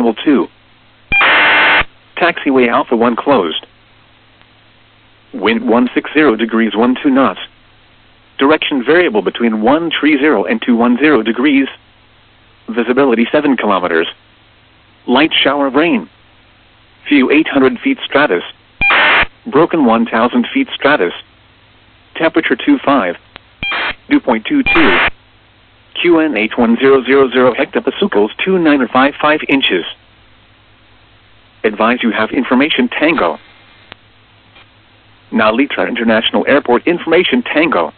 2. Taxiway Alpha 1 closed. Wind 160 degrees 12 knots. Direction variable between 130 and 210 degrees. Visibility 7 kilometers. Light shower of rain. View 800 feet stratus. Broken 1000 feet stratus. Temperature 25. Dew point 22. QN 81000 hectopascals 2955 inches. Advise you have information Tango. Now Litra International Airport information Tango.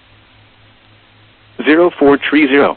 0430.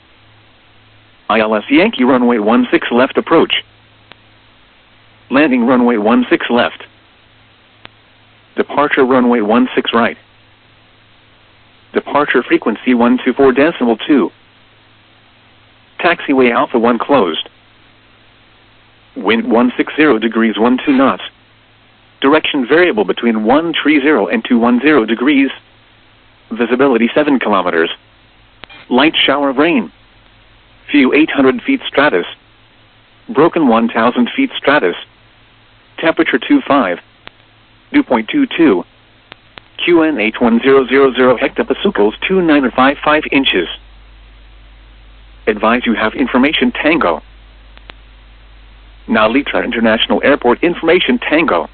ILS Yankee runway 16 left approach. Landing runway 16 left. Departure runway 16 right. Departure frequency 124.2. Taxiway Alpha 1 closed. Wind 160 degrees 12 knots. Direction variable between 130 and 210 degrees. Visibility 7 kilometers. Light shower of rain. View 800 feet stratus. Broken 1000 feet stratus. Temperature 25. Dew point 22. QN 81000 hectopascals 2955 inches. Advise you have information Tango. Now Litra International Airport information Tango.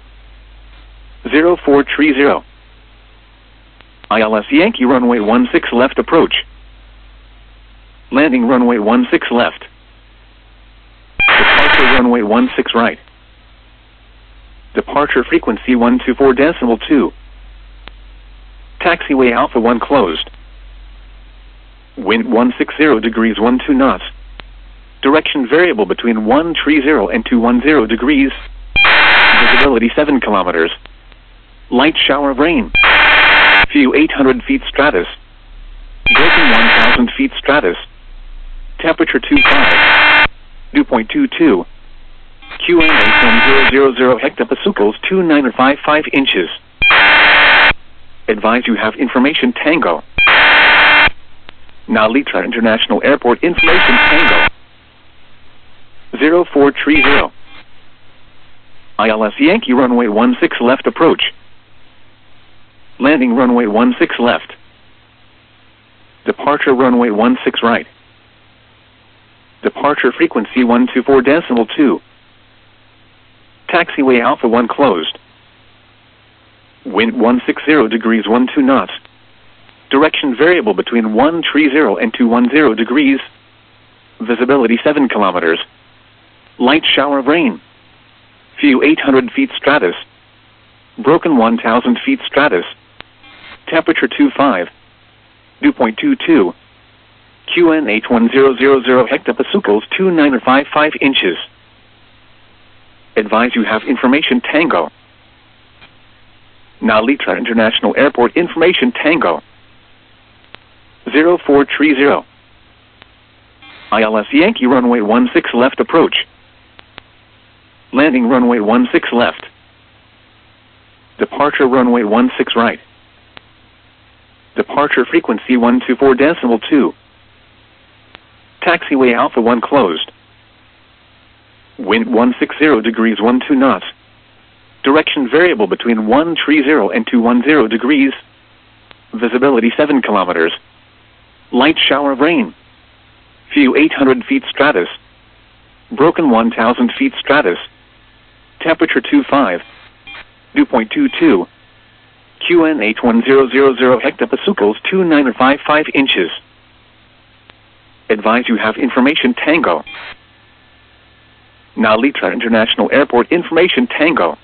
0430. ILS Yankee runway 16 left approach. Landing runway 16 left. Departure runway 16 right. Departure frequency 124.2. Taxiway Alpha 1 closed. Wind 160 degrees 12 knots. Direction variable between 130 and 210 degrees. Visibility 7 kilometers. Light shower of rain. View 800 feet stratus. Broken 1000 feet stratus. Temperature 25. Dew point 22. QN 81000 hectopascals 2955 inches. Advise you have information Tango. Now Litra International Airport information Tango. 0430. ILS Yankee runway 16 left approach. Landing runway 16 left. Departure runway 16 right. Departure frequency 124.2. Taxiway Alpha 1 closed. Wind 160 degrees 12 knots. Direction variable between 130 and 210 degrees. Visibility 7 kilometers. Light shower of rain. View 800 feet stratus. Broken 1000 feet stratus. Temperature 25. Dew point 22. QN 81000 hectopascals 2955 inches. Advise you have information Tango. Now Litra International Airport information Tango. 0430. ILS Yankee runway 16 left approach. Landing runway 16 left. Departure runway 16 right. Departure frequency 124.2. Taxiway Alpha 1 closed. Wind 160 degrees 12 knots. Direction variable between 130 and 210 degrees. Visibility 7 kilometers. Light shower of rain. View 800 feet stratus. Broken 1000 feet stratus. Temperature 25. Dew point 22. QN 81000 hectopascals 2955 inches. Advise you have information Tango. Now Litra International Airport information Tango.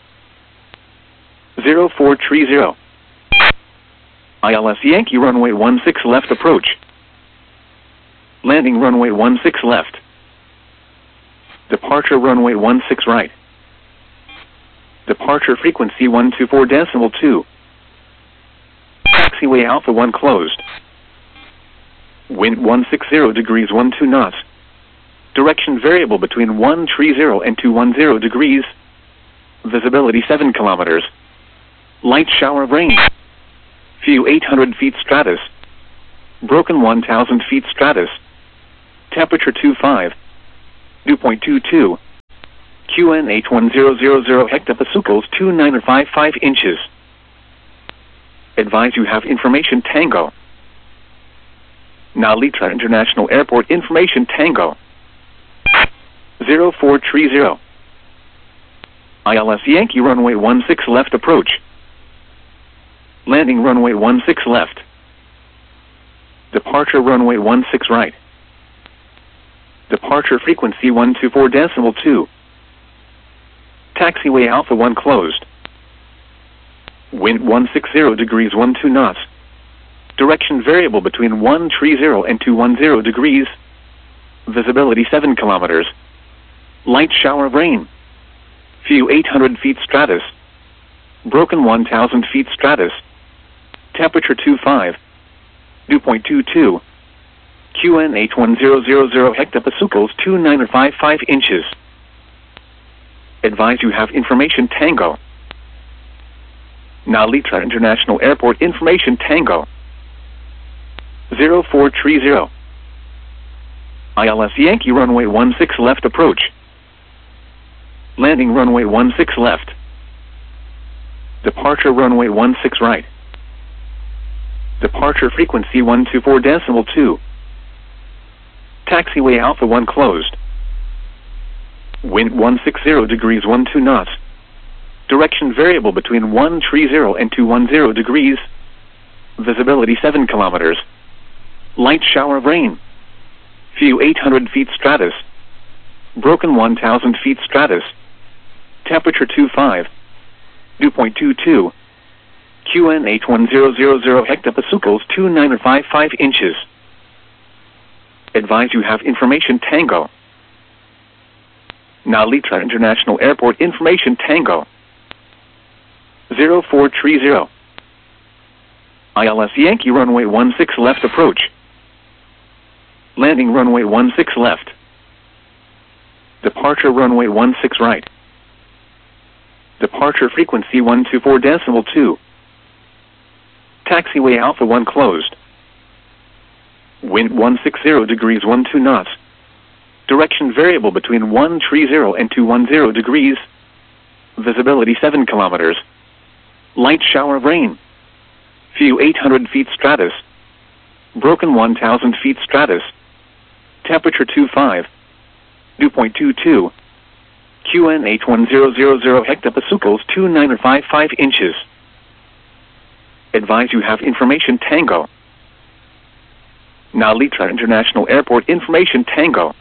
0430. ILS Yankee runway 16 left approach. Landing runway 16 left. Departure runway 16 right. Departure frequency 124.2. Taxiway Alpha 1 closed. Wind 160 degrees 12 knots. Direction variable between 130 and 210 degrees. Visibility 7 kilometers. Light shower of rain. View 800 feet stratus. Broken 1000 feet stratus. Temperature 25. Dew point 22. QNH 1000 hectopascals 2955 inches. Advise you have information Tango. Nalitra International Airport information Tango. 0430. ILS Yankee runway 16 left approach. Landing runway 16 left. Departure runway 16 right. Departure frequency 124.2. Taxiway Alpha 1 closed. Wind 160 degrees 12 knots. Direction variable between 130 and 210 degrees. Visibility 7 kilometers. Light shower of rain. Few 800 feet stratus. Broken 1000 feet stratus. Temperature 25. Dew point 22. QNH 1000 hectopascals 2955 inches. Advise you have information Tango. Nalitra International Airport information Tango. 0430. ILS Yankee runway 16 left approach. Landing runway 16 left. Departure runway 16 right. Departure frequency 124.2. Taxiway Alpha 1 closed. Wind 160 degrees 12 knots. Direction variable between 130 and 210 degrees. Visibility 7 kilometers. Light shower of rain. Few 800 feet stratus. Broken 1000 feet stratus. Temperature 25. Dew point 22. QNH 1000 hectopascals 2955 inches. Advise you have information Tango. Nalitra International Airport information Tango. 0430. ILS Yankee runway 16 left approach. Landing runway 16 left. Departure runway 16 right. Departure frequency 124.2. Taxiway Alpha 1 closed. Wind 160 degrees 12 knots. Direction variable between 130 and 210 degrees. Visibility 7 kilometers. Light shower of rain. Few 800 feet stratus. Broken 1000 feet stratus. Temperature 25. Dew point 22. QNH 1000 hectopascals 2955 inches. Advise you have information Tango. Nalitra International Airport information Tango.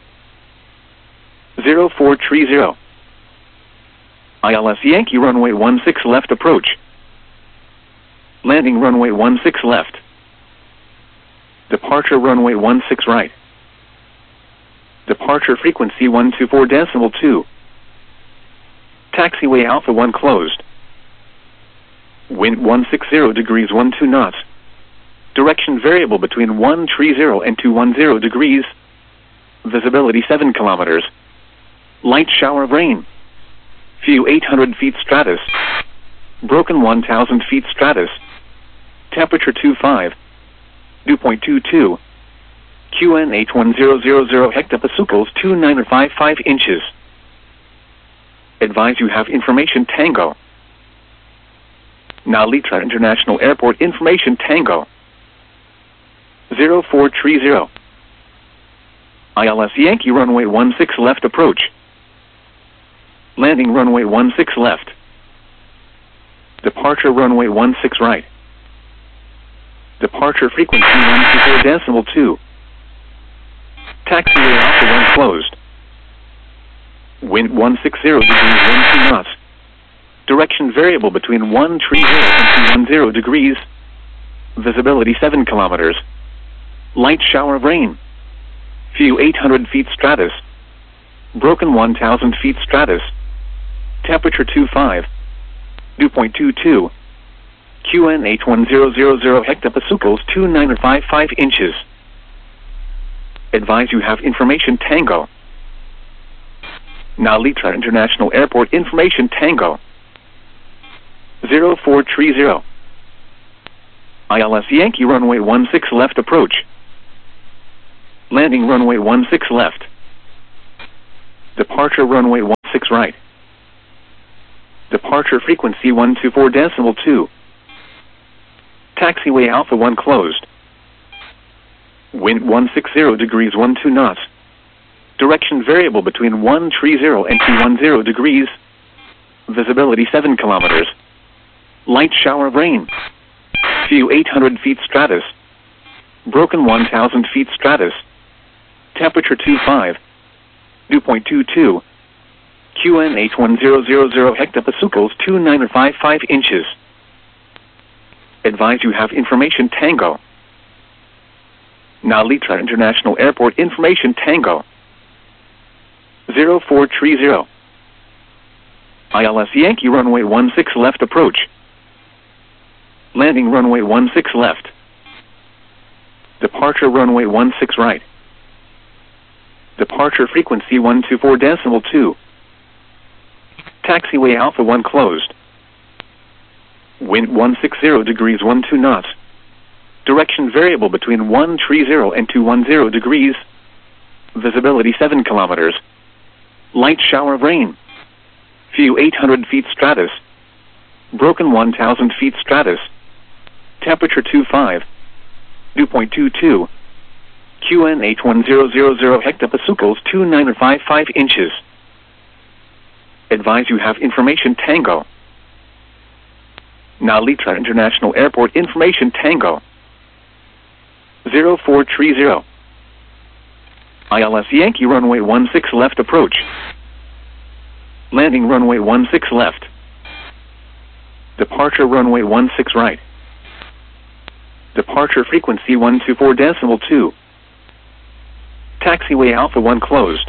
0430. ILS Yankee runway 16 left approach. Landing runway 16 left. Departure runway 16 right. Departure frequency 124.2. Taxiway Alpha 1 closed. Wind 160 degrees 12 knots. Direction variable between 130 and 210 degrees. Visibility 7 kilometers. Light shower of rain. Few 800 feet stratus. Broken 1000 feet stratus. Temperature 25. Dew point 22. QNH 1000 hectopascals 2955 inches. Advise you have information Tango. Nalitra International Airport information Tango. 0430. ILS Yankee runway 16 left approach. Landing runway 16 left. Departure runway 16 right. Departure frequency 124.2. Taxiway Alpha 1 closed. Wind 160 degrees 12 knots. Direction variable between 130 and 210 degrees. Visibility 7 kilometers. Light shower of rain. Few 800 feet stratus. Broken 1000 feet stratus. Temperature 25. Dew point 22. QNH 1000 hectopascals 2955 inches. Advise you have information Tango. Nalitra International Airport information Tango. 0430. ILS Yankee runway 16 left approach. Landing runway 16 left. Departure runway 16 right. Departure frequency 124.2. Taxiway Alpha 1 closed. Wind 160 degrees 12 knots. Direction variable between 130 and 210 degrees. Visibility 7 kilometers. Light shower of rain. View 800 feet stratus. Broken 1000 feet stratus. Temperature 25. Dew point 22. QNH 1000 hectopascals 2955 inches. Advise you have information Tango. Nalitra International Airport information Tango. 0430. ILS Yankee runway 16 left approach. Landing runway 16 left. Departure runway 16 right. Departure frequency 124.2. Taxiway Alpha 1 closed. Wind 160 degrees 12 knots. Direction variable between 130 and 210 degrees. Visibility 7 kilometers. Light shower of rain. View 800 feet stratus. Broken 1000 feet stratus. Temperature 25. Dew point 22. QNH 1000 hectopascals 2955 inches. Advise you have information Tango. Nalitra International Airport information Tango. 0430. ILS Yankee runway 16 left approach. Landing runway 16 left. Departure runway 16 right. Departure frequency 124.2. Taxiway Alpha 1 closed.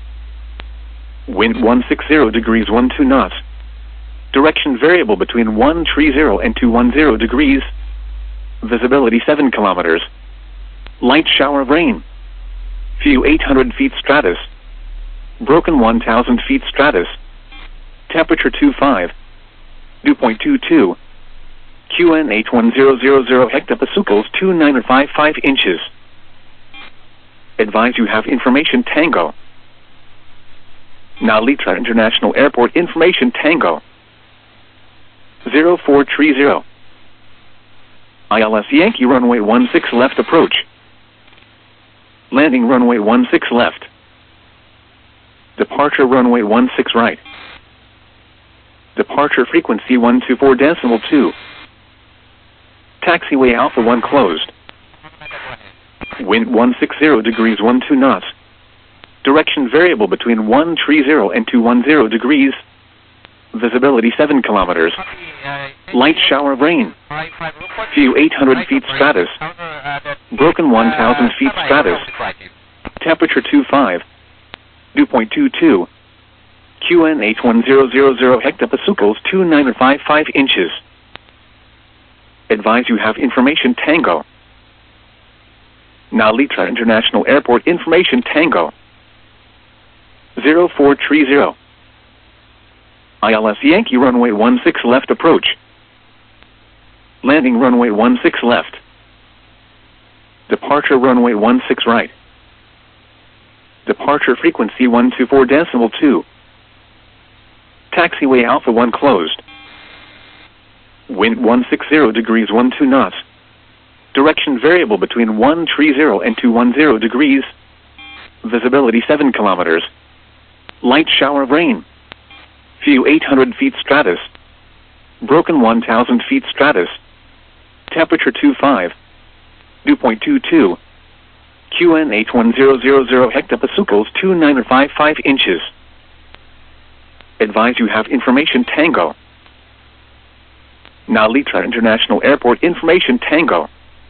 Wind 160 degrees 12 knots. Direction variable between 130 and 210 degrees. Visibility 7 kilometers. Light shower of rain. View 800 feet stratus. Broken 1000 feet stratus. Temperature 25. Dew point 22. QNH 1000 hectopascals 2955 inches. Advise you have information Tango. Nalitra International Airport information Tango. 0430. ILS Yankee runway 16 left approach. Landing runway 16 left. Departure runway 16 right. Departure frequency 124.2. Taxiway Alpha 1 closed. Wind 160 degrees 12 knots. Direction variable between 130 and 210 degrees. Visibility 7 kilometers. Light shower of rain. View 800 feet stratus. Broken 1000 feet stratus. Temperature 25. Dew point 22. QNH 1000 hectopascals 2955 inches. Advise you have information Tango. Nalitra International Airport information Tango. 0430. ILS Yankee runway 16 left approach. Landing runway 16 left. Departure runway 16 right. Departure frequency 124.2. Taxiway Alpha 1 closed. Wind 160 degrees 12 knots. Direction variable between 130 and 210 degrees. Visibility 7 kilometers. Light shower of rain. View 800 feet stratus. Broken 1000 feet stratus. Temperature 25. Dew point 22. QNH 1000 hectopascals 2955 inches. Advise you have information Tango. Nalitra International Airport information Tango.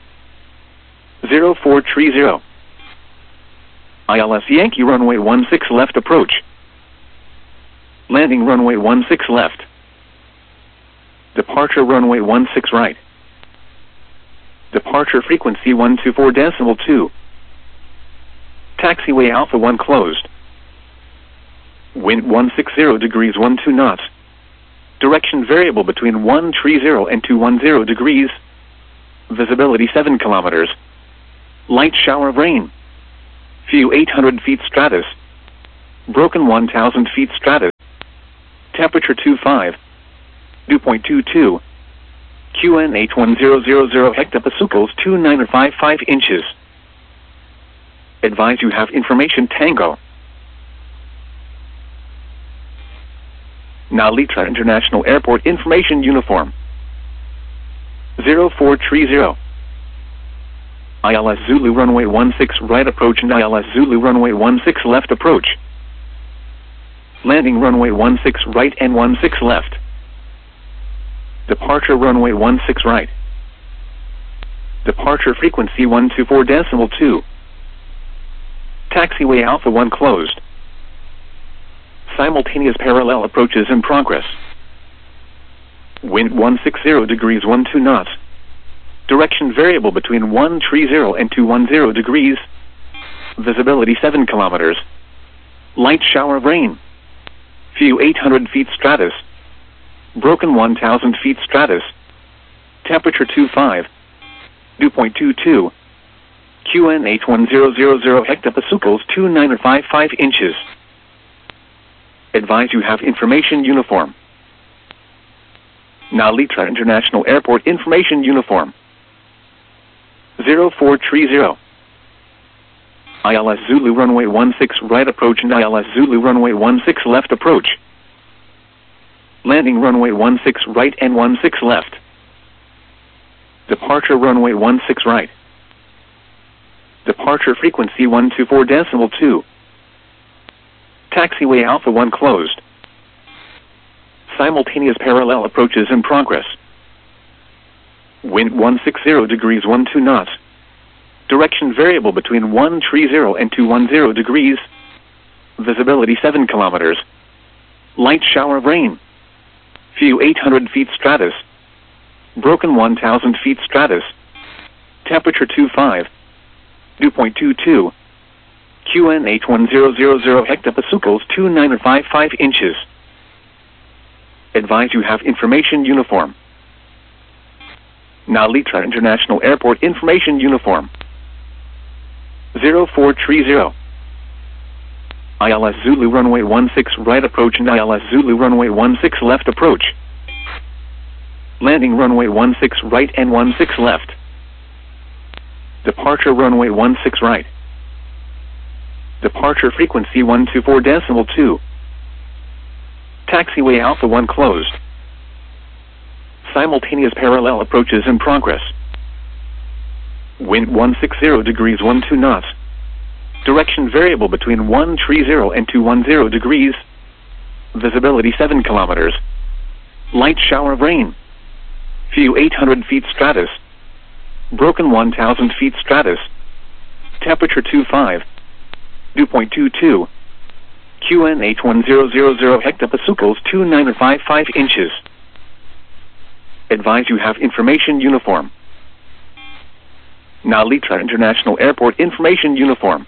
0430. ILS Yankee runway 16 left approach. Landing runway 16 left. Departure runway 16 right. Departure frequency 124.2. Taxiway Alpha 1 closed. Wind 160 degrees 12 knots. Direction variable between 130 and 210 degrees. Visibility 7 kilometers. Light shower of rain. View 800 feet stratus. Broken 1000 feet stratus. Temperature 25. Dew point 22. QNH 1000 hectopascals 2955 inches. Advise you have information Tango. Nalitra International Airport Information Uniform. 0430. ILS Zulu runway 16 right approach and ILS Zulu runway 16 left approach. Landing runway 16 right and 16 left. Departure runway 16 right. Departure frequency 124.2. Taxiway Alpha 1 closed. Simultaneous parallel approaches in progress. Wind 160 degrees 12 knots. Direction variable between 130 and 210 degrees. Visibility 7 kilometers. Light shower of rain. Few 800 feet stratus. Broken 1000 feet stratus. Temperature 25. Dew point 22. QNH 1000 hectopascals 2955 inches. Advise you have information uniform. Nalitra International Airport Information Uniform. 0430. ILS Zulu runway 16 right approach and ILS Zulu runway 16 left approach. Landing runway 16 right and 16 left. Departure runway 16 right. Departure frequency 124.2. Taxiway Alpha 1 closed. Simultaneous parallel approaches in progress. Wind 160 degrees 12 knots. Direction variable between 130 and 210 degrees. Visibility 7 kilometers. Light shower of rain. Few 800 feet stratus. Broken 1000 feet stratus. Temperature 25. Dew point 22. QNH 1000 hectopascals 2955 inches. Advise you have information uniform. Nalitra International Airport Information Uniform. 0430. ILS Zulu runway 16 right approach and ILS Zulu runway 16 left approach. Landing runway 16 right and 16 left. Departure runway 16 right. Departure frequency 124.2. Taxiway Alpha 1 closed. Simultaneous parallel approaches in progress. Wind 160 degrees 12 knots. Direction variable between 130 and 210 degrees. Visibility 7 kilometers. Light shower of rain. Few 800 feet stratus. Broken 1000 feet stratus. Temperature 25. Dew point 22. QNH 1000 hectopascals 2955 inches. Advise you have information uniform. Nalitra International Airport Information Uniform.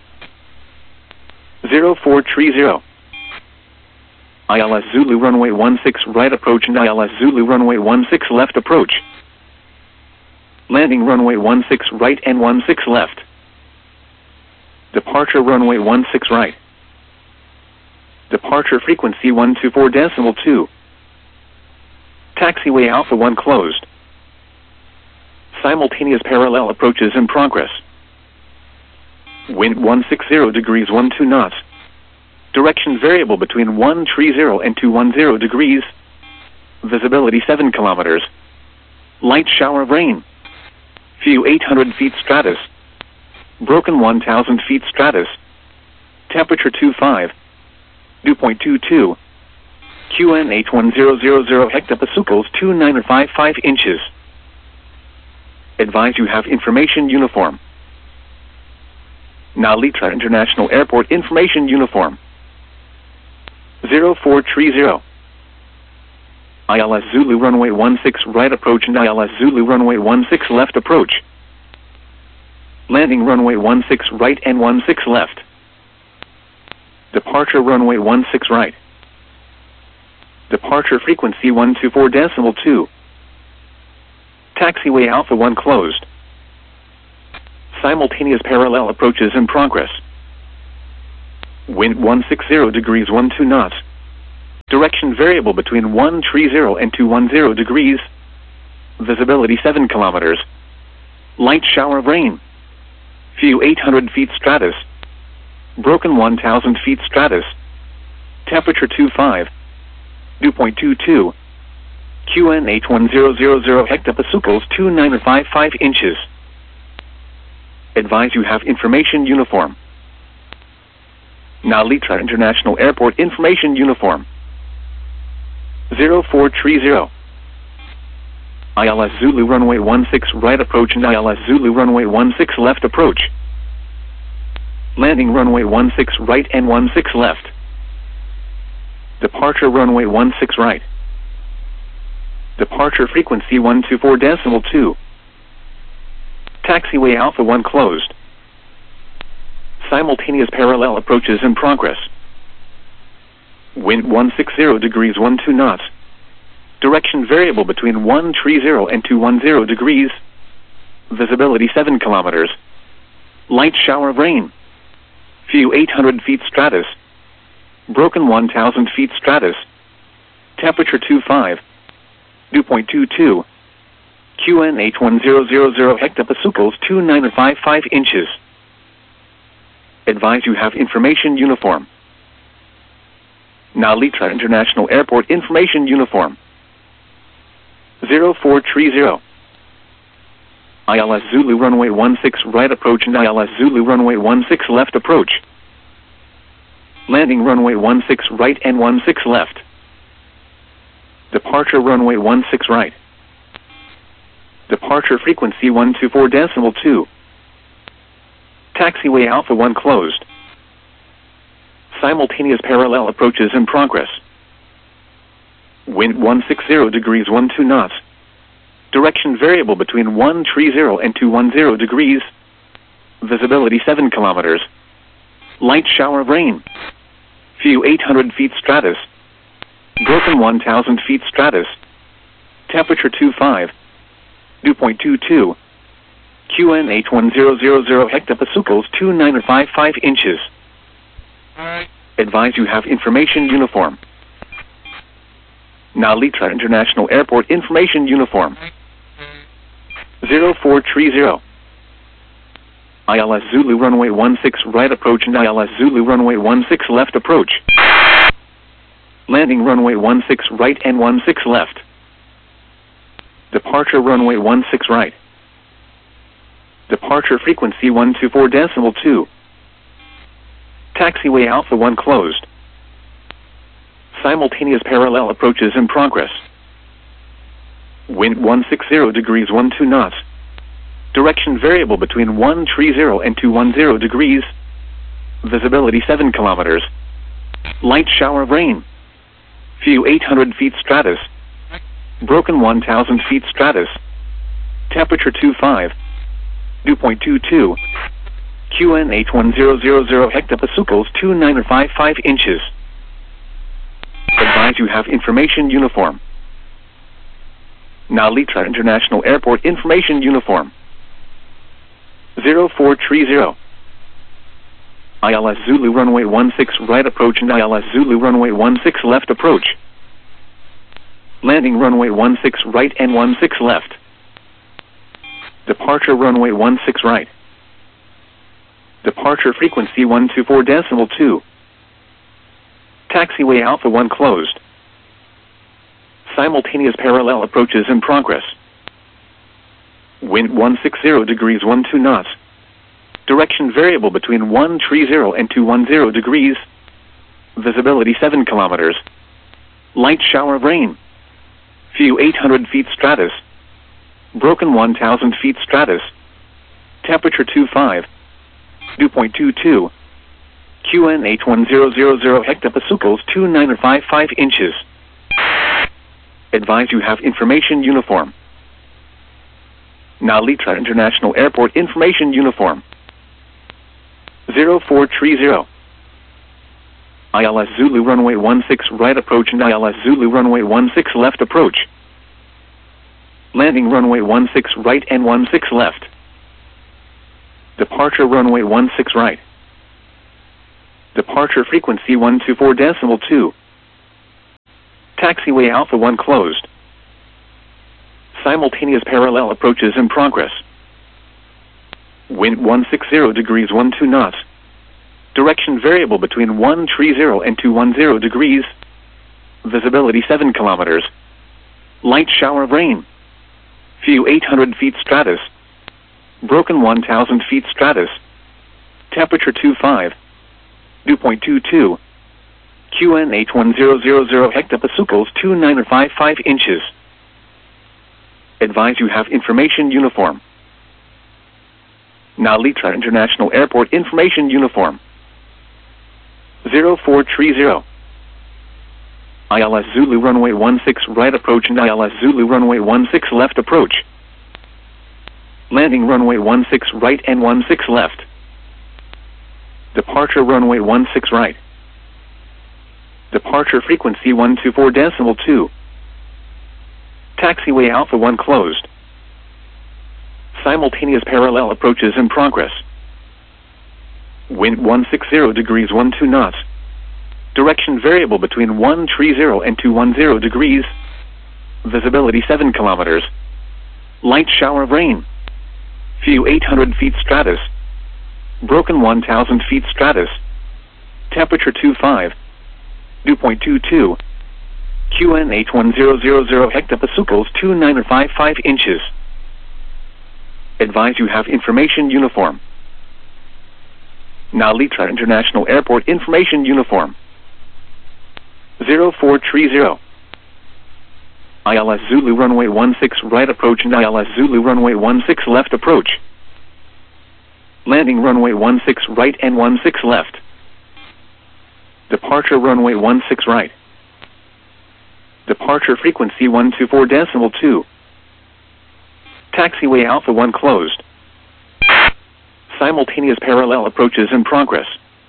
0430. ILS Zulu runway 16 right approach and ILS Zulu runway 16 left approach. Landing runway 16 right and 16 left. Departure runway 16 right. Departure frequency 124.2. Taxiway Alpha 1 closed. Simultaneous parallel approaches in progress. Wind 160 degrees 12 knots. Direction variable between 130 and 210 degrees. Visibility 7 kilometers. Light shower of rain. Few 800 feet stratus. Broken 1000 feet stratus. Temperature 25. Dew point 22. QNH 1000 hectopascals 2955 inches. Advise you have information uniform. Nalitra International Airport Information Uniform. 0430. ILS Zulu runway 16 right approach and ILS Zulu runway 16 left approach. Landing runway 16 right and 16 left. Departure runway 16 right. Departure frequency 124.2. Taxiway Alpha 1 closed. Simultaneous parallel approaches in progress. Wind 160 degrees 12 knots. Direction variable between 130 and 210 degrees. Visibility 7 kilometers. Light shower of rain. View 800 feet stratus. Broken 1000 feet stratus. Temperature 25. Dew point 22. QN 81000 hectopascals 2955 inches. Advise you have information uniform. Nalitra International Airport information uniform. 0430. ILS Zulu runway 16 right approach and ILS Zulu runway 16 left approach. Landing runway 16 right and 16 left. Departure runway 16 right. Departure frequency 124.2. Taxiway Alpha 1 closed. Simultaneous parallel approaches in progress. Wind 160 degrees 12 knots. Direction variable between 130 and 210 degrees. Visibility 7 kilometers. Light shower of rain. View 800 feet stratus. Broken 1000 feet stratus. Temperature 25. Dew point 22. QN 81000 hectopascals 2955 inches. Advise you have information uniform. Nalitra International Airport information uniform. 0430. ILS Zulu runway 16 right approach and ILS Zulu runway 16 left approach. Landing runway 16 right and 16 left. Departure runway 16 right. Departure frequency 124.2. Taxiway Alpha 1 closed. Simultaneous parallel approaches in progress. Wind 160 degrees 12 knots. Direction variable between 130 and 210 degrees. Visibility 7 kilometers. Light shower of rain. View 800 feet stratus. Broken 1000 feet stratus. Temperature 25. Dew point 22. QN 81000 hectopascals 2955 inches. Advise you have information uniform. Nalitra International Airport information uniform. 0430. ILS Zulu runway 16 right approach and ILS Zulu runway 16 left approach. Landing runway 16 right and 16 left. Departure runway 16 right. Departure frequency 124.2. Taxiway Alpha 1 closed. Simultaneous parallel approaches in progress. Wind 160 degrees 12 knots. Direction variable between 130 and 210 degrees. Visibility 7 kilometers. Light shower of rain. View 800 feet stratus. Broken 1000 feet stratus. Temperature 25. Dew point 22. QN 81000 hectopascals 2955 inches. Advise you have information uniform. Nalitra International Airport information uniform. 0430. ILS Zulu runway 16 right approach and ILS Zulu runway 16 left approach. Landing runway 16 right and 16 left. Departure runway 16 right. Departure frequency 124.2. Taxiway Alpha 1 closed. Simultaneous parallel approaches in progress. Wind 160 degrees 12 knots. Direction variable between 130 and 210 degrees. Visibility 7 kilometers. Light shower of rain. View 800 feet stratus. Broken 1000 feet stratus. Temperature 25. Dew point 22. QN 81000 hectopascals 2955 inches. Advise you have information uniform. Nalitra International Airport information uniform. 0430. ILS Zulu runway 16 right approach and ILS Zulu runway 16 left approach. Landing runway 16 right and 16 left. Departure runway 16 right. Departure frequency 124.2. Taxiway Alpha 1 closed. Simultaneous parallel approaches in progress. Wind 160 degrees 12 knots. Direction variable between 130 and 210 degrees. Visibility 7 kilometers. Light shower of rain. View 800 feet stratus. Broken 1000 feet stratus. Temperature 25. Dew point 22. QN 81000 hectopascals 2955 inches. Advise you have information uniform. Nalitra International Airport information uniform. 0430. ILS Zulu runway 16 right approach and ILS Zulu runway 16 left approach. Landing runway 16 right and 16 left. Departure runway 16 right. Departure frequency 124.2. Taxiway Alpha 1 closed. Simultaneous parallel approaches in progress. Wind 160 degrees 12 knots. Direction variable between 130 and 210 degrees. Visibility 7 kilometers. Light shower of rain. View 800 feet stratus. Broken 1000 feet stratus. Temperature 25. Dew point 22. QN 81000 hectopascals 2955 inches. Advise you have information uniform. Nalitra International Airport information uniform. 0430. ILS Zulu runway 16 right approach and ILS Zulu runway 16 left approach. Landing runway 16 right and 16 left. Departure runway 16 right. Departure frequency 124.2. Taxiway Alpha 1 closed. Simultaneous parallel approaches in progress.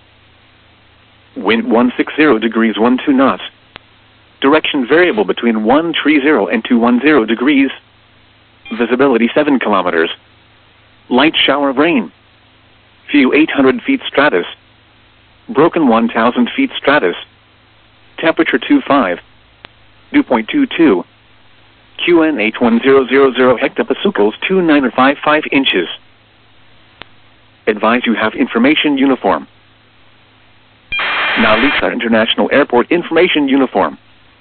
Wind 160 degrees 12 knots. Direction variable between 130 and 210 degrees. Visibility 7 kilometers. Light shower of rain. View 800 feet stratus. Broken 1000 feet stratus. Temperature 25. Dew point 22. QN 81000 hectopascals 2955 inches. Advise you have information uniform. Nalitra International Airport information uniform.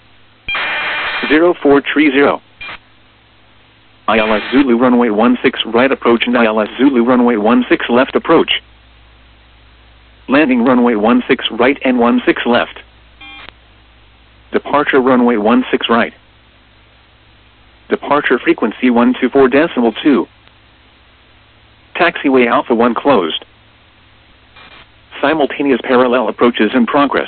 0430. ILS Zulu runway 16 right approach and ILS Zulu runway 16 left approach. Landing runway 16 right and 16 left. Departure runway 16 right. Departure frequency 124.2. Taxiway Alpha 1 closed. Simultaneous parallel approaches in progress.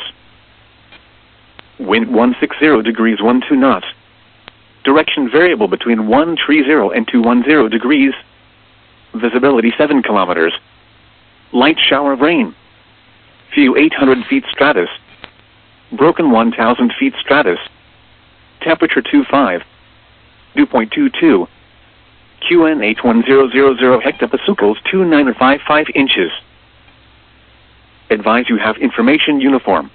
Wind 160 degrees 12 knots. Direction variable between 130 and 210 degrees. Visibility 7 kilometers. Light shower of rain. View 800 feet stratus. Broken 1000 feet stratus. Temperature 25. Dew point 22. QN 81000 hectopascals 2955 inches. Advise you have information uniform.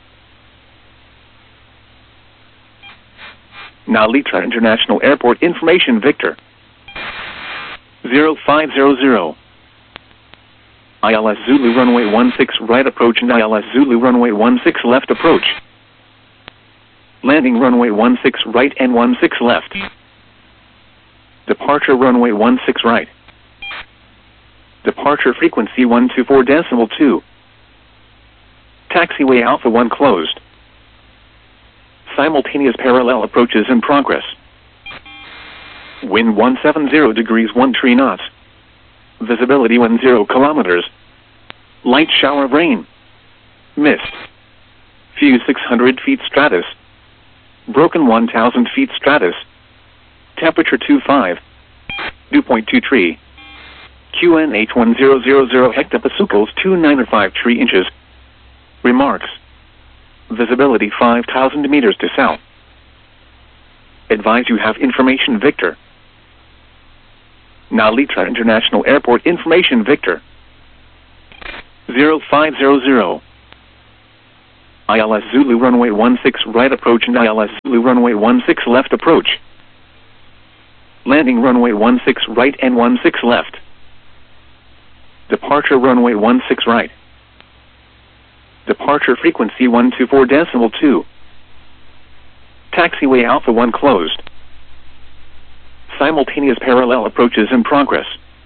Nalitra International Airport information Victor. 0500. ILS Zulu runway 16 right approach and ILS Zulu runway 16 left approach. Landing runway 16 right and 16 left. Departure runway 16 right. Departure frequency 124.2. Taxiway Alpha 1 closed. Simultaneous parallel approaches in progress. Wind 170 degrees 13 knots. Visibility 10 kilometers. Light shower of rain. Mist. View 600 feet stratus. Broken 1000 feet stratus. Temperature 25. Dew point 23. QN 81000 hectopascals 2953 inches. Remarks. Visibility 5,000 meters to south. Advise you have information Victor. Nalitra International Airport information Victor. 0500. ILS Zulu runway 16 right approach and ILS Zulu runway 16 left approach. Landing runway 16 right and 16 left. Departure runway 16 right. Departure frequency 124.2. Taxiway Alpha 1 closed. Simultaneous parallel approaches in progress.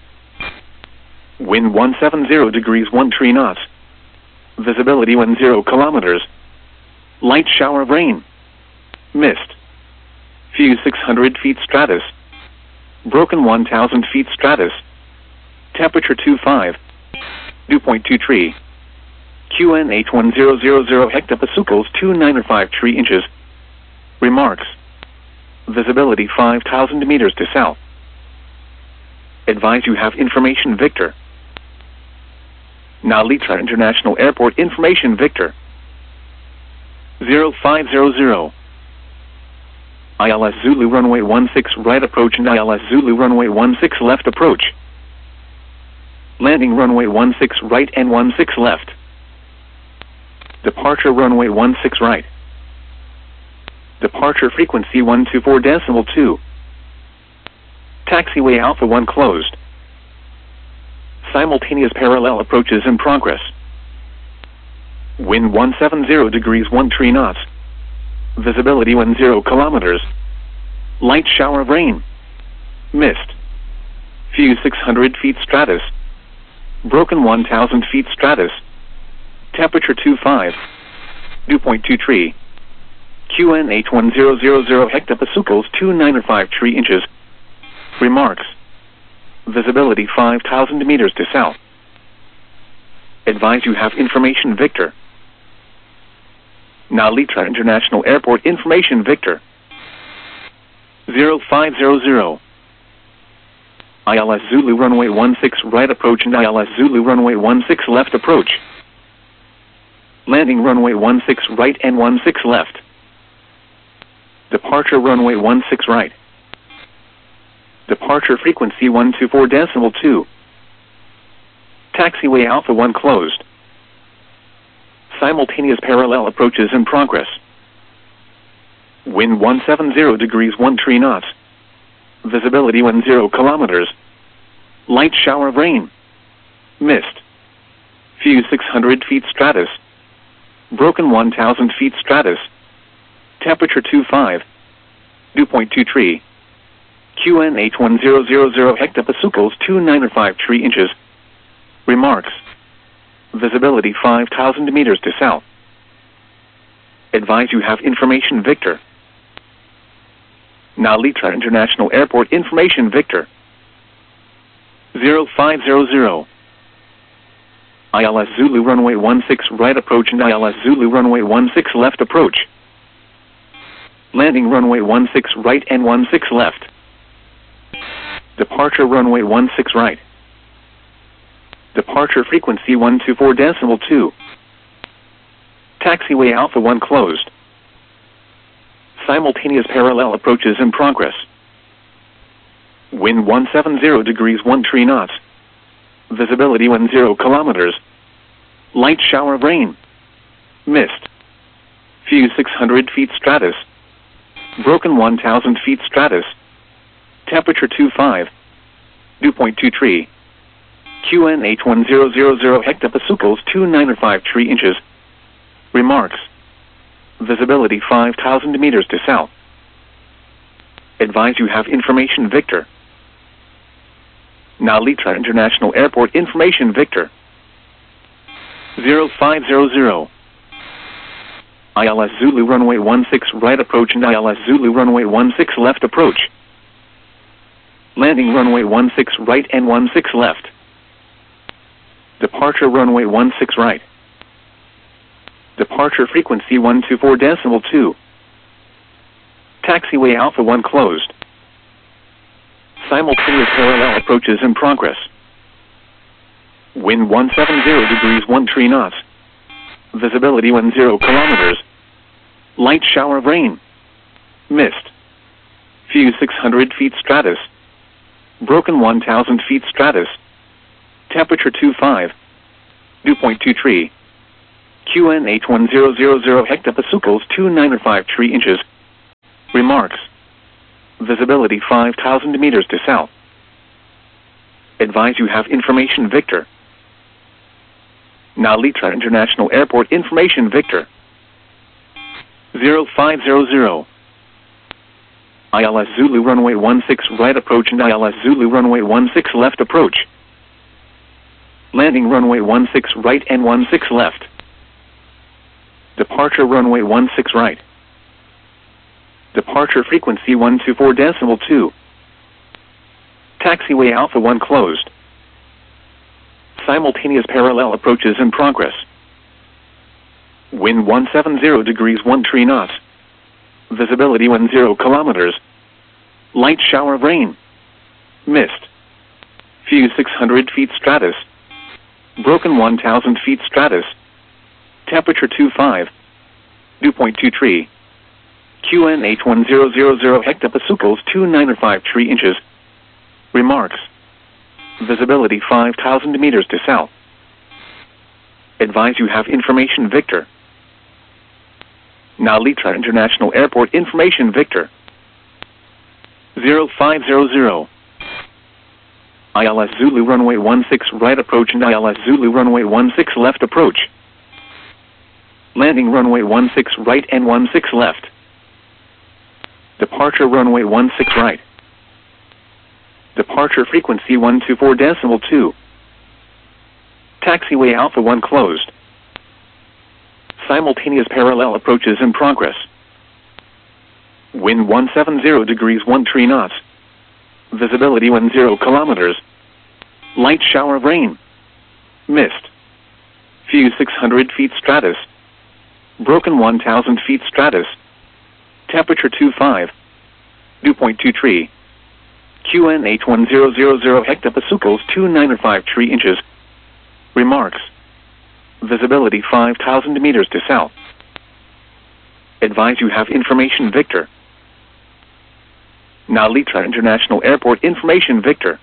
Wind 170 degrees 13 knots. Visibility 10 kilometers. Light shower of rain. Mist. Fuse 600 feet stratus. Broken 1000 feet stratus. Temperature 25. Dew point 23. QNH 1000 hectopascals 295 3 inches. Remarks. Visibility 5,000 meters to south. Advise you have information Victor. Nalitra International Airport information Victor. 0500. ILS Zulu runway 16 right approach and ILS Zulu runway 16 left approach. Landing runway 16 right and 16 left. Departure runway 16 right. Departure frequency 124.2. Taxiway Alpha 1 closed. Simultaneous parallel approaches in progress. Wind 170 degrees 13 knots. Visibility 10 kilometers. Light shower of rain. Mist. Fuse 600 feet stratus. Broken 1000 feet stratus. Temperature 25. Dew point 23. QNH 1000 hectopascals 295 3 inches. Remarks. Visibility 5,000 meters to south. Advise you have information Victor. Nalitra International Airport information Victor. 0500. ILS Zulu runway 16 right approach and ILS Zulu runway 16 left approach. Landing runway 16 right and 16 left. Departure runway 16 right. Departure frequency 124.2. Taxiway Alpha 1 closed. Simultaneous parallel approaches in progress. Wind 170 degrees 13 knots. Visibility 10 kilometers. Light shower of rain. Mist. Fuse 600 feet stratus. Broken 1000 feet stratus. Temperature 25. Dew point 23. QNH 1000 hectopascals 295 3 inches. Remarks. Visibility 5,000 meters to south. Advise you have information Victor. Nalitra International Airport information Victor. 0500. ILS Zulu runway 16 right approach and ILS Zulu runway 16 left approach. Landing runway 16 right and 16 left. Departure runway 16 right. Departure frequency 124.2. Taxiway Alpha 1 closed. Simultaneous parallel approaches in progress. Wind 170 degrees 13 knots. Visibility 10 kilometers. Light shower of rain. Mist. Fuse 600 feet stratus. Broken 1000 feet stratus. Temperature 25. Dew point 23. QNH 1000 hectopascals 295 3 inches. Remarks. Visibility 5,000 meters to south. Advise you have information Victor. Nalitra International Airport information Victor. 0500. ILS Zulu runway 16 right approach and ILS Zulu runway 16 left approach. Landing runway 16 right and 16 left. Departure runway 16 right. Departure frequency 124.2. Taxiway Alpha 1 closed. Simultaneous parallel approaches in progress. Wind 170 degrees 13 knots. Visibility 10 kilometers. Light shower of rain. Mist. Fuse 600 feet stratus. Broken 1000 feet stratus. Temperature 25. Dew point 23. QNH 1000 hectopascals 295 3 inches. Remarks. Visibility 5,000 meters to south. Advise you have information Victor. Nalitra International Airport information Victor. 0500. ILS Zulu runway 16 right approach and ILS Zulu runway 16 left approach. Landing runway 16 right and 16 left. Departure runway 16 right. Departure frequency 124.2. Taxiway Alpha 1 closed. Simultaneous parallel approaches in progress. Wind 170 degrees 13 knots. Visibility 10 kilometers. Light shower of rain. Mist. Few 600 feet stratus. Broken 1,000 feet stratus. Temperature 25. Dew point 23. QNH 1000 hectopascals 295 3 inches. Remarks. Visibility 5,000 meters to south. Advise you have information Victor. Nalitra International Airport information Victor. 0500. ILS Zulu runway 16 right approach and ILS Zulu runway 16 left approach. Landing runway 16 right and 16 left. Departure runway 16 right. Departure frequency 124.2. Taxiway Alpha 1 closed. Simultaneous parallel approaches in progress. Wind 170 degrees 13 knots. Visibility 10 kilometers. Light shower of rain. Mist. Few 600 feet stratus. Broken 1,000 feet stratus. Temperature 25. Dew point 23. QNH 1000 hectopascals 295 3 inches. Remarks. Visibility 5,000 meters to south. Advise you have information Victor. Nalitra International Airport information Victor.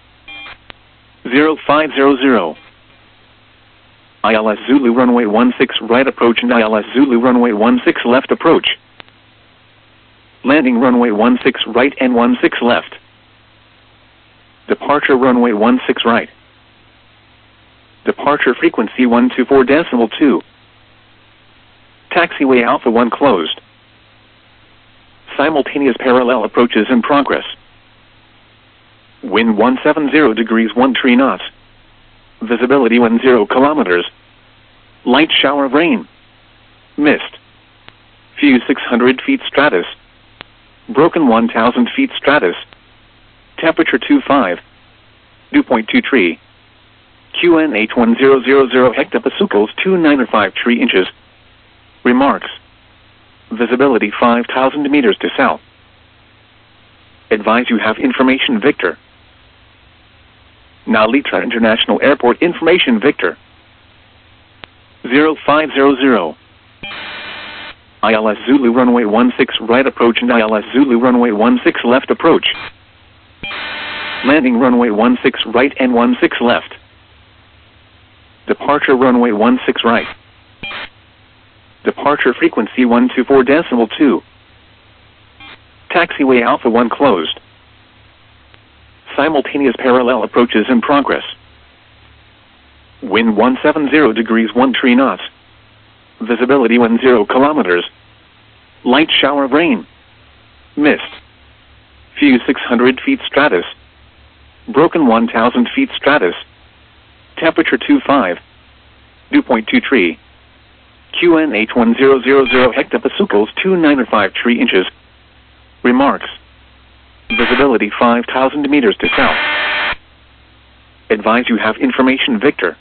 0500. ILS Zulu runway 16 right approach and ILS Zulu runway 16 left approach. Landing runway 16 right and 16 left. Departure runway 16 right. Departure frequency 124.2. Taxiway Alpha 1 closed. Simultaneous parallel approaches in progress. Wind 170 degrees 13 knots. Visibility 10 kilometers. Light shower of rain. Mist. Few 600 feet stratus. Broken 1,000 feet stratus. Temperature 25. Dew point 23. QNH 1000 hectopascals 295 3 inches. Remarks. Visibility 5,000 meters to south. Advise you have information Victor. Nalitra International Airport information Victor. 0500. ILS Zulu runway 16 right approach and ILS Zulu runway 16 left approach. Landing runway 16 right and 16 left. Departure runway 16 right. Departure frequency 124.2. Taxiway Alpha 1 closed. Simultaneous parallel approaches in progress. Wind 170 degrees 13 knots. Visibility 10 kilometers. Light shower of rain. Mist. Few 600 feet stratus. Broken 1,000 feet stratus. Temperature 25. Dew point 23. QNH 1000 hectopascals 295 3 inches. Remarks. Visibility 5,000 meters to south. Advise you have information Victor.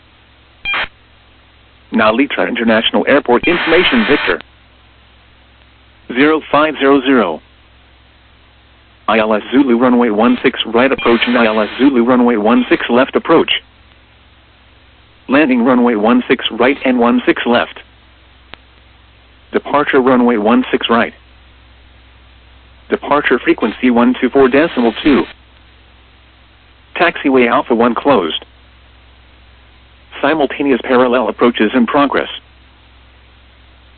Nalitra International Airport information Victor. 0500. ILS Zulu runway 16 right approach and ILS Zulu runway 16 left approach. Landing runway 16 right and 16 left. Departure runway 16 right. Departure frequency 124.2. Taxiway Alpha 1 closed. Simultaneous parallel approaches in progress.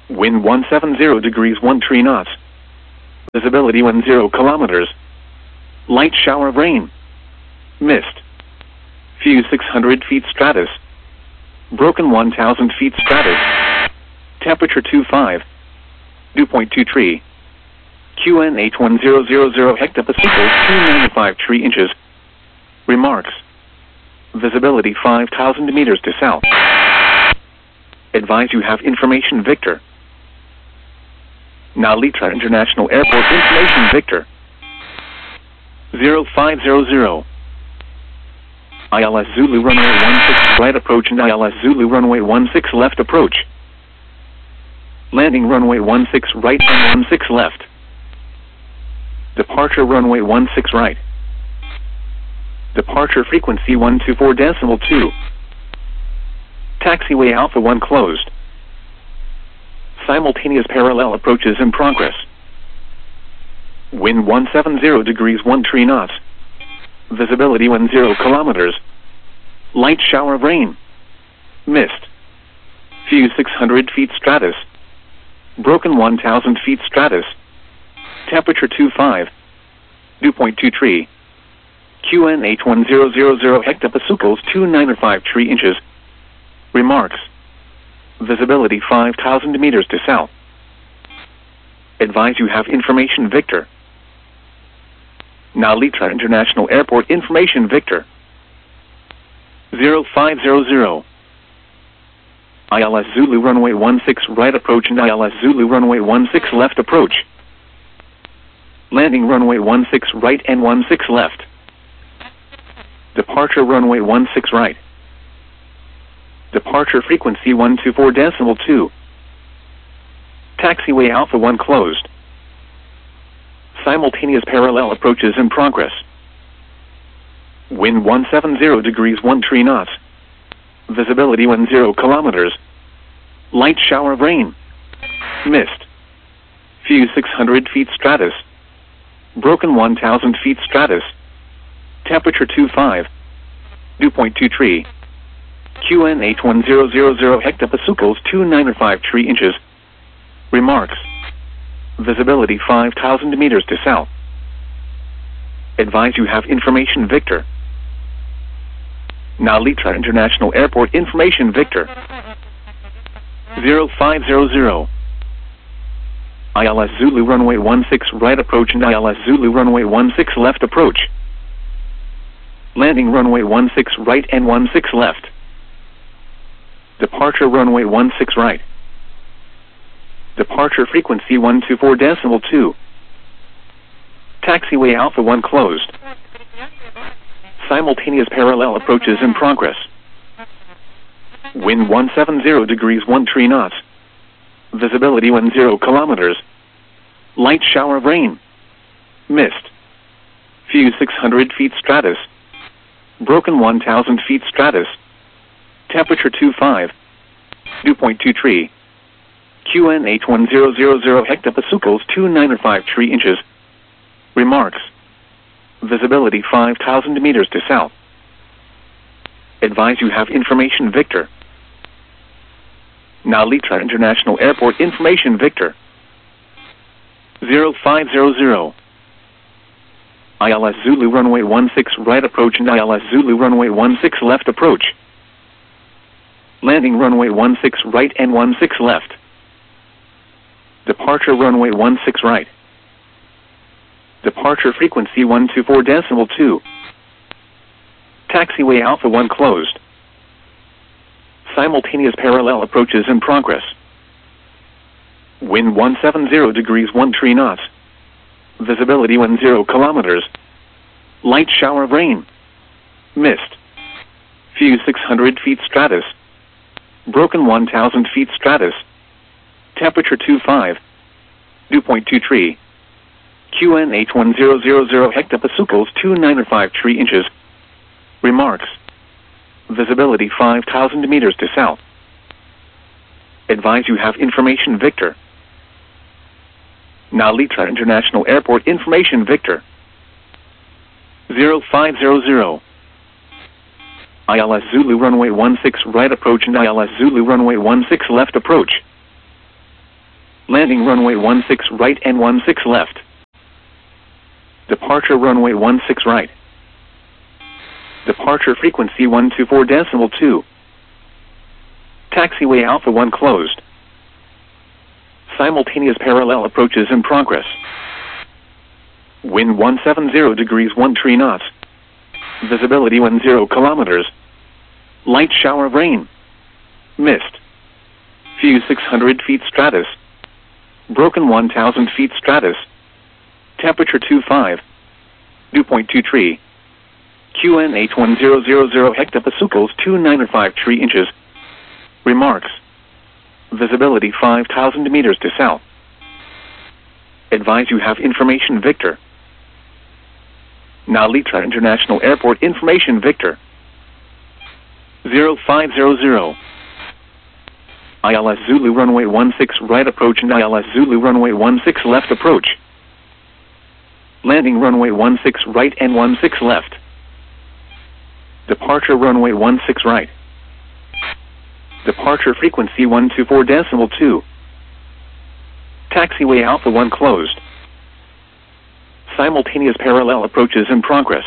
Wind 170 degrees 13 knots. Visibility 10 kilometers. Light shower of rain. Mist. View 600 feet stratus. Broken 1000 feet stratus. Temperature 25. Dew point 23. QNH 1000 hectopascals 295 3 inches. Remarks. Visibility 5,000 meters to south. Advise you have information Victor. Nalitra International Airport information Victor. 0500. ILS Zulu runway 16 right approach and ILS Zulu runway 16 left approach. Landing runway 16 right and 16 left. Departure runway 16 right. Departure frequency 124.2. Taxiway Alpha 1 closed. Simultaneous parallel approaches in progress. Wind 170 degrees 13 knots. Visibility 10 kilometers. Light shower of rain. Mist. View 600 feet stratus. Broken 1000 feet stratus. Temperature 25. Dew point 23. QNH 1000 hectopascals 295 3 inches. Remarks. Visibility 5,000 meters to south. Advise you have information Victor. Nalitra International Airport information Victor. 0500. ILS Zulu runway 16 right approach and ILS Zulu runway 16 left approach. Landing runway 16 right and 16 left. Departure runway 16 right. Departure frequency 124.2. Taxiway Alpha 1 closed. Simultaneous parallel approaches in progress. Wind 170 degrees 13 knots. Visibility 10 kilometers. Light shower of rain. Mist. View 600 feet stratus. Broken 1000 feet stratus. Temperature 25. Dew point 23. QNH 1000 hectopascals 295 3 inches. Remarks. Visibility 5,000 meters to south. Advise you have information Victor. Nalitra International Airport information Victor. 0500. ILS Zulu runway 16 right approach and ILS Zulu runway 16 left approach. Landing runway 16 right and 16 left. Departure runway 16 right. Departure frequency 124.2. Taxiway Alpha 1 closed. Simultaneous parallel approaches in progress. Wind 170 degrees 13 knots. Visibility 10 kilometers. Light shower of rain. Mist. View 600 feet stratus. Broken 1000 feet stratus. Temperature 25. Dew point 23. QNH 1000 hectopascals 295 3 inches. Remarks. Visibility 5,000 meters to south. Advise you have information Victor. Nalitra International Airport information Victor. 0500. ILS Zulu runway 16 right approach and ILS Zulu runway 16 left approach. Landing runway 16 right and 16 left. Departure runway 16 right. Departure frequency 124.2. Taxiway Alpha 1 closed. Simultaneous parallel approaches in progress. Wind 170 degrees 13 knots. Visibility 10 kilometers. Light shower of rain. Mist. View 600 feet stratus. Broken 1000 feet stratus. Temperature 25. Dew point 23. QNH 1000 hectopascals 295 3 inches. Remarks. Visibility 5,000 meters to south. Advise you have information Victor. Nalitra International Airport information Victor. 0500. ILS Zulu runway 16 right approach and ILS Zulu runway 16 left approach. Landing runway 16 right and 16 left. Departure runway 16 right. Departure frequency 124.2. Taxiway Alpha 1 closed. Simultaneous parallel approaches in progress. Wind 170 degrees 13 knots. Visibility 10 kilometers. Light shower of rain. Mist. Few 600 feet stratus. Broken 1000 feet stratus. Temperature 25. Dew point 23. QNH 1000 hectopascals 295 3 inches. Remarks. Visibility 5,000 meters to south. Advise you have information Victor. Nalitra International Airport information Victor. 0500. ILS Zulu runway 16 right approach and ILS Zulu runway 16 left approach. Landing runway 16 right and 16 left. Departure runway 16 right. Departure frequency 124.2. Taxiway Alpha 1 closed. Simultaneous parallel approaches in progress.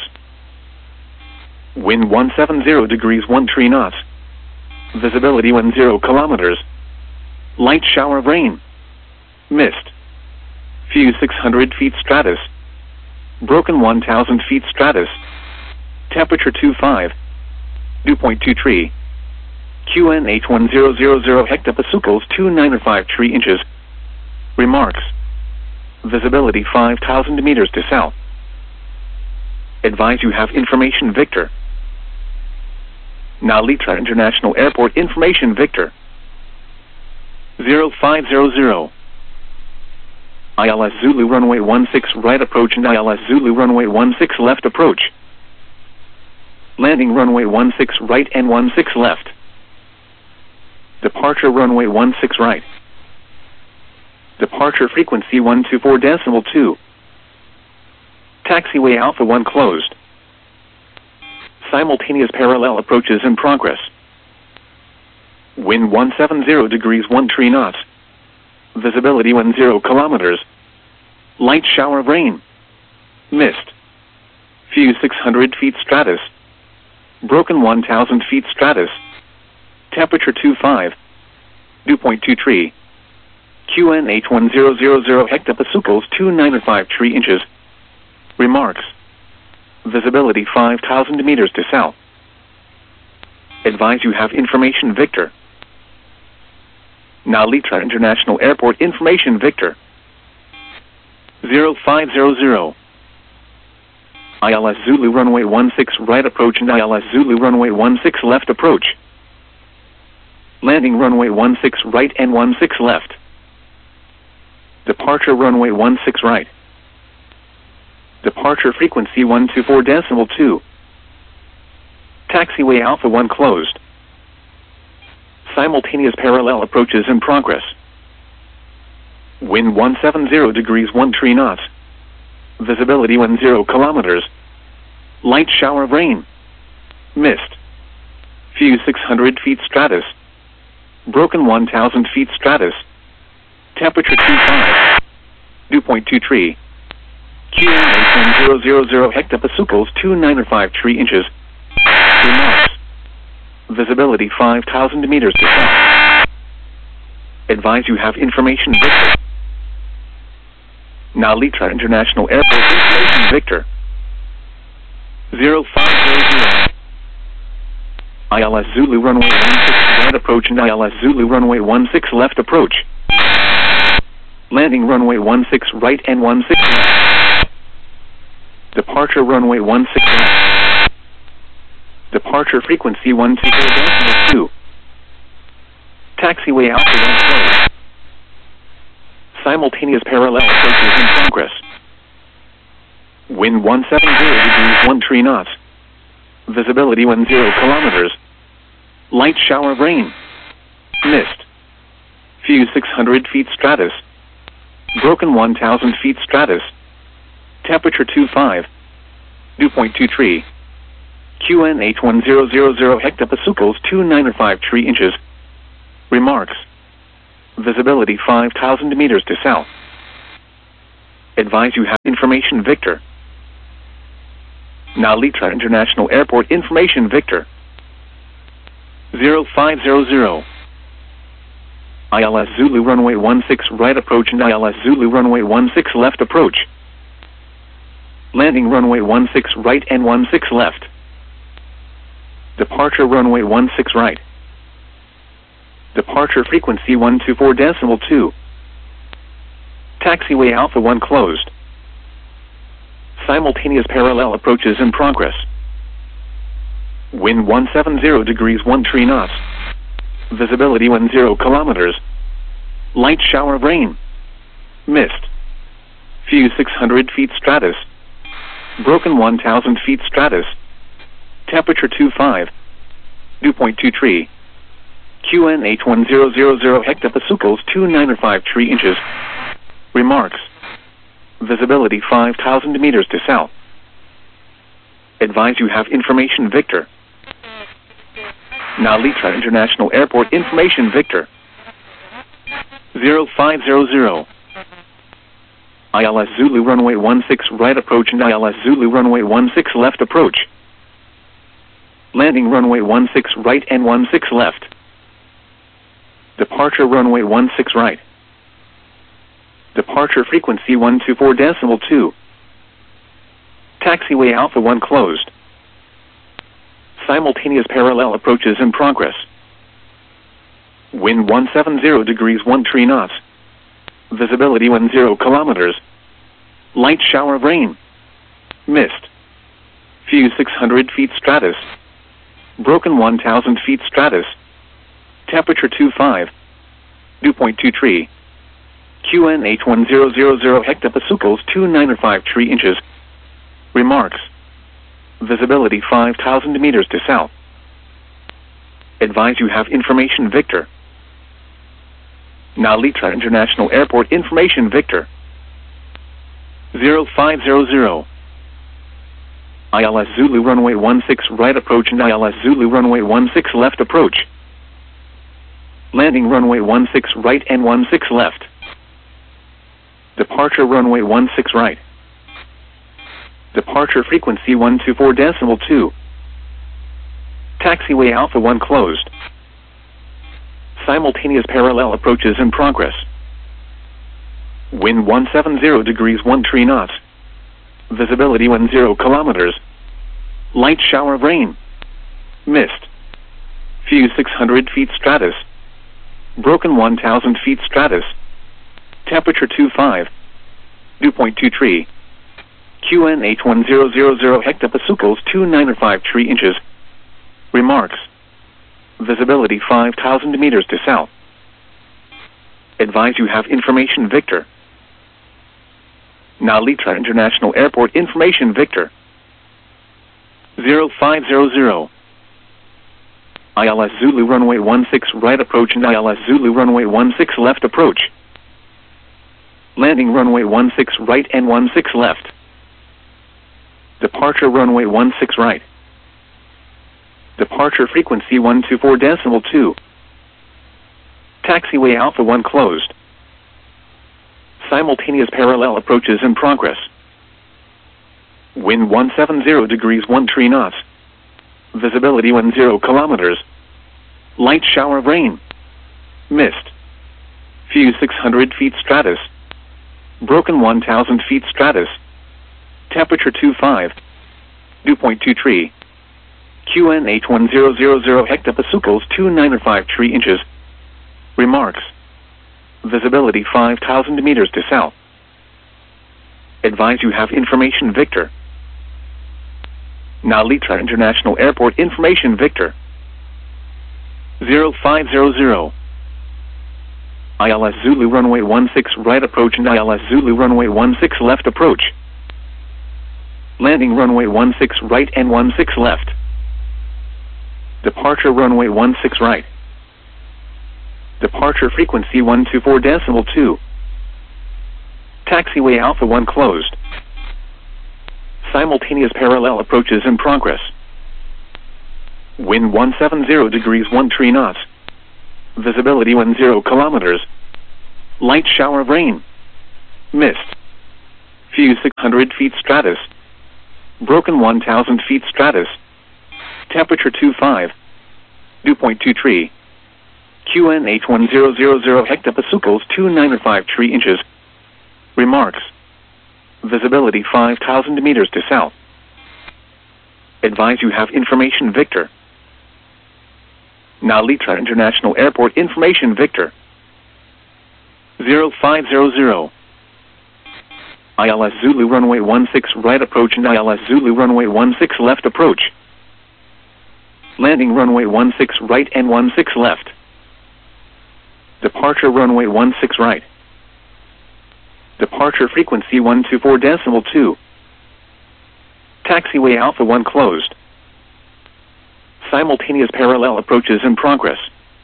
Wind 170 degrees 13 knots. Visibility 10 kilometers. Light shower of rain. Mist. Few 600 feet stratus. Broken 1000 feet stratus. Temperature 25. Dew point 23. QNH 1000 hectopascals 295 3 inches. Remarks. Visibility 5,000 meters to south. Advise you have information Victor. Nalitra International Airport information Victor. 0500. ILS Zulu runway 16 right approach and ILS Zulu runway 16 left approach. Landing runway 16 right and 16 left. Departure runway 16 right. Departure frequency 124.2. Taxiway Alpha 1 closed. Simultaneous parallel approaches in progress. Wind 170 degrees 13 knots. Visibility 10 kilometers. Light shower of rain. Mist. Few 600 feet stratus. Broken 1000 feet stratus. Temperature 25. Dew point 23. QNH 1000 hectopascals 295 3 inches. Remarks. Visibility 5,000 meters to south. Advise you have information Victor. Nalitra International Airport information Victor. 0500. ILS Zulu runway 16 right approach and ILS Zulu runway 16 left approach. Landing runway 16 right and 16 left. Departure runway 16 right. Departure frequency 124.2. Taxiway Alpha 1 closed. Simultaneous parallel approaches in progress. Wind 170 degrees 13 knots. Visibility 10 kilometers. Light shower of rain. Mist. Few 600 feet stratus. Broken 1000 feet stratus. Temperature 25. Dew point 23. QNH 1000 hectopascals 295 3 inches. Remarks. Visibility 5,000 meters to south. Advise you have information Victor. Nalitra International Airport information Victor. 0500. ILS Zulu runway 16 right approach and ILS Zulu runway 16 left approach. Landing runway 16 right and 16 left. Departure runway 16 left. Departure frequency 124.2. Taxiway Alpha 1 closed. Simultaneous parallel approaches in progress. Wind 170 degrees 13 knots. Visibility 10 kilometers. Light shower of rain. Mist. Few 600 feet stratus. Broken 1000 feet stratus. Temperature 25. Dew point 23. QNH 1000 hectopascals 295 3 inches. Remarks. Visibility 5,000 meters to south. Advise you have information Victor. Nalitra International Airport information Victor. 0500. ILS Zulu runway 16 right approach and ILS Zulu runway 16 left approach. Landing runway 16 right and 16 left. Departure runway 16 right. Departure frequency 124.2. Taxiway Alpha 1 closed. Simultaneous parallel approaches in progress. Wind 170 degrees 13 knots. Visibility 10 kilometers. Light shower of rain. Mist. Few 600 feet stratus. Broken 1,000 feet stratus. Temperature 25. Dew point 23. QNH 1000 hectopascals 295 3 inches. Remarks. Visibility 5,000 meters to south. Advise you have information Victor. Nalitra International Airport information Victor. 0500. ILS Zulu runway 16 right approach and ILS Zulu runway 16 left approach. Landing runway 16 right and 16 left. Departure runway 16 right. Departure frequency 124.2. Taxiway Alpha 1 closed. Simultaneous parallel approaches in progress. Wind 170 degrees 13 knots. Visibility 10 kilometers. Light shower of rain. Mist. Few 600 feet stratus. Broken 1,000 feet stratus. Temperature 25. Dew point 23. QNH 1000 hectopascals 295 3 inches. Remarks. Visibility 5,000 meters to south. Advise you have information Victor. Nalitra International Airport information Victor. 0500. ILS Zulu runway 16 right approach and ILS Zulu runway 16 left approach. Landing runway 16 right and 16 left. Departure runway 16 right. Departure frequency 124.2. Taxiway Alpha 1 closed. Simultaneous parallel approaches in progress. Wind 170 degrees 13 knots. Visibility 10 kilometers. Light shower of rain. Mist. Few 600 feet stratus. Broken 1,000 feet stratus. Temperature 25. Dew point 23. QNH 1000 hectopascals 295 3 inches. Remarks. Visibility 5,000 meters to south. Advise you have information Victor. Nalitra International Airport information Victor. 0500. ILS Zulu runway 16 right approach and ILS Zulu runway 16 left approach. Landing runway 16 right and 16 left. Departure runway 16 right. Departure frequency 124.2. Taxiway Alpha 1 closed. Simultaneous parallel approaches in progress. Wind 170 degrees 13 knots. Visibility 10 kilometers. Light shower of rain. Mist. Few 600 feet stratus. Broken 1,000 feet stratus. Temperature 25. Dew point 23. QNH 1000 hectopascals 295 3 inches. Remarks. Visibility 5,000 meters to south. Advise you have information Victor. Nalitra International Airport information Victor. 0500. ILS Zulu runway 16 right approach and ILS Zulu runway 16 left approach. Landing runway 16 right and 16 left. Departure runway 16 right. Departure frequency 124.2. Taxiway Alpha 1 closed. Simultaneous parallel approaches in progress. Wind 170 degrees 13 knots. Visibility 10 kilometers. Light shower of rain. Mist. View 600 feet stratus. Broken 1,000 feet stratus. Temperature 25. Dew point 23. QNH 1000 hectopascals 295 tree inches. Remarks. Visibility 5,000 meters to south. Advise you have information Victor. Nalitra International Airport information Victor. 0500. ILS Zulu runway 16 right approach and ILS Zulu runway 16 left approach. Landing runway 16 right and 16 left. Departure runway 16 right. Departure frequency 124.2. Taxiway Alpha 1 closed. Simultaneous parallel approaches in progress.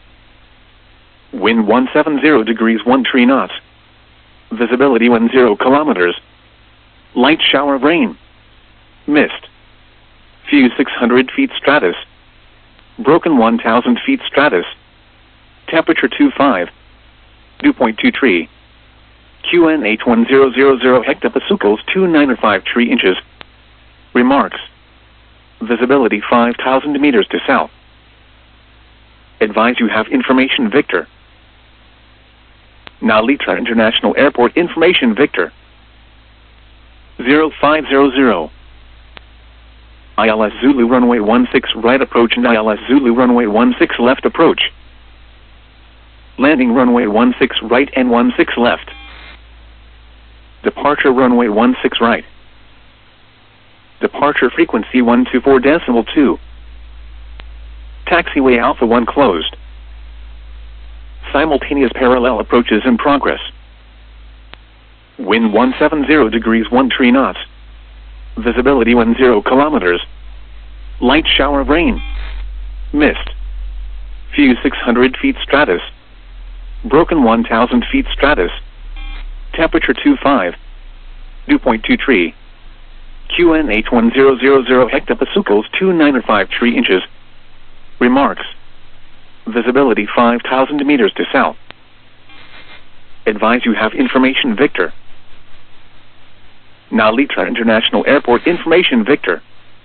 Wind 170 degrees 13 knots. Visibility 10 kilometers. Light shower of rain. Mist. View 600 feet stratus. Broken 1,000 feet stratus. Temperature 25. Dew point 23. QNH 1000 hectopascals 295 tree inches. Remarks. Visibility 5,000 meters to south. Advise you have information Victor. Nalitra International Airport information Victor. 0500. ILS Zulu runway 16 right approach and ILS Zulu runway 16 left approach. Landing runway 16 right and 16 left. Departure runway 16 right. Departure frequency 124.2. Taxiway Alpha 1 closed. Simultaneous parallel approaches in progress. Wind 170 degrees 13 knots. Visibility 10 kilometers. Light shower of rain. Mist. View 600 feet stratus. Broken 1,000 feet stratus. Temperature 25. Dew point 23. QNH 1000 hectopascals 295 tree inches. Remarks. Visibility 5,000 meters to south. Advise you have information Victor. Nalitra International Airport information Victor.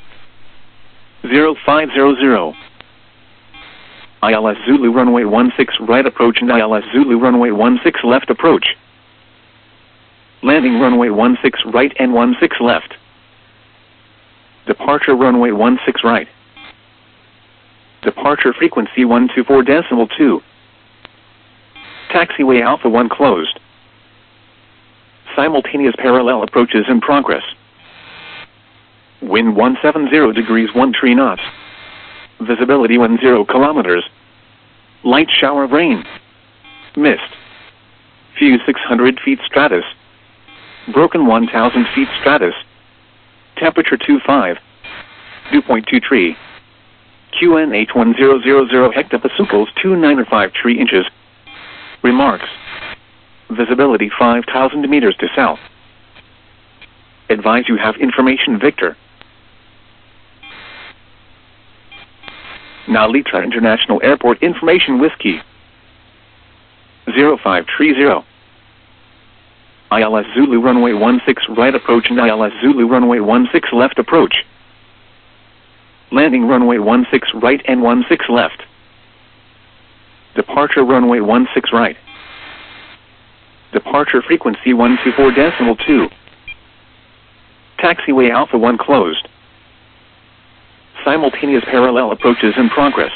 0500. ILS Zulu runway 16 right approach and ILS Zulu runway 16 left approach. Landing runway 16 right and 16 left. Departure runway 16 right. Departure frequency 124.2. Taxiway Alpha 1 closed. Simultaneous parallel approaches in progress. Wind 170 degrees 13 knots. Visibility 10 kilometers. Light shower of rain. Mist. View 600 feet stratus. Broken 1,000 feet stratus. Temperature 25. Dew point 23. QNH 1000 hectopascals 295 tree inches. Remarks. Visibility 5,000 meters to south. Advise you have information Victor. Nalitra International Airport information Whiskey. 0530. ILS Zulu runway 16 right approach and ILS Zulu runway 16 left approach. Landing runway 16 right and 16 left. Departure runway 16 right. Departure frequency 124.2. Taxiway Alpha 1 closed. Simultaneous parallel approaches in progress.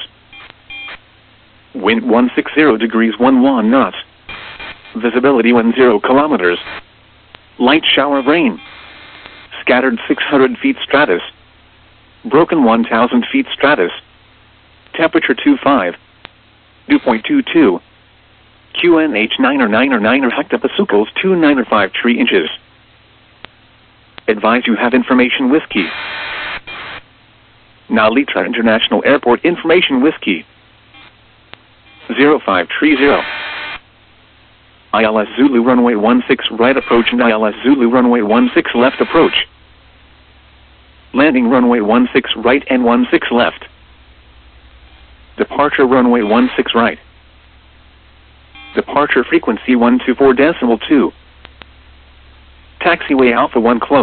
Wind 160 degrees 11 knots. Visibility 10 kilometers. Light shower of rain. Scattered 600 feet stratus. Broken 1,000 feet stratus. Temperature 25. Dew point 22. QNH 9 hectopascals 295 tree inches. Advise you have information Whiskey. Nalitra International Airport information Whiskey. 0530. ILS Zulu runway 16 right approach and ILS Zulu runway 16 left approach. Landing runway 16 right and 16 left. Departure runway 16 right. Departure frequency 124.2. Taxiway Alpha 1 closed.